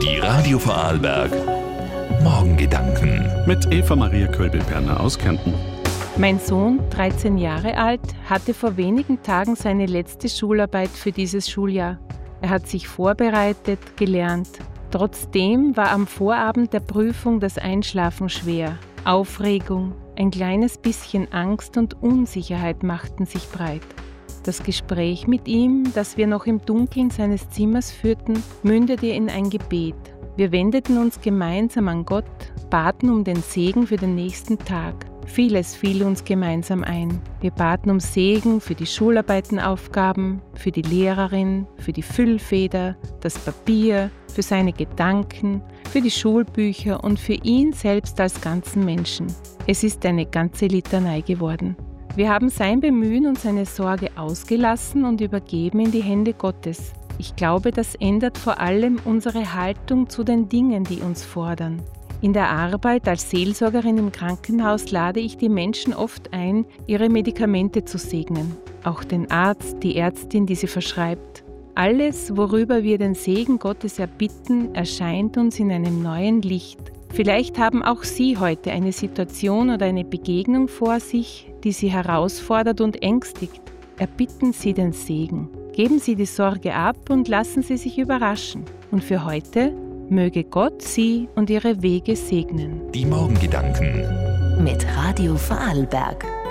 Die Radio Vorarlberg Morgengedanken Mit Eva Maria Kölbel-Perner aus Kärnten. Mein Sohn, 13 Jahre alt, hatte vor wenigen Tagen seine letzte Schularbeit für dieses Schuljahr. Er hat sich vorbereitet, gelernt. Trotzdem war am Vorabend der Prüfung das Einschlafen schwer. Aufregung, ein kleines bisschen Angst und Unsicherheit machten sich breit. Das Gespräch mit ihm, das wir noch im Dunkeln seines Zimmers führten, mündete in ein Gebet. Wir wendeten uns gemeinsam an Gott, baten um den Segen für den nächsten Tag. Vieles fiel uns gemeinsam ein. Wir baten um Segen für die Schularbeitenaufgaben, für die Lehrerin, für die Füllfeder, das Papier, für seine Gedanken, für die Schulbücher und für ihn selbst als ganzen Menschen. Es ist eine ganze Litanei geworden. Wir haben sein Bemühen und seine Sorge ausgelassen und übergeben in die Hände Gottes. Ich glaube, das ändert vor allem unsere Haltung zu den Dingen, die uns fordern. In der Arbeit als Seelsorgerin im Krankenhaus lade ich die Menschen oft ein, ihre Medikamente zu segnen. Auch den Arzt, die Ärztin, die sie verschreibt. Alles, worüber wir den Segen Gottes erbitten, erscheint uns in einem neuen Licht. Vielleicht haben auch Sie heute eine Situation oder eine Begegnung vor sich, die Sie herausfordert und ängstigt. Erbitten Sie den Segen. Geben Sie die Sorge ab und lassen Sie sich überraschen. Und für heute möge Gott Sie und Ihre Wege segnen. Die Morgengedanken mit Radio Vorarlberg.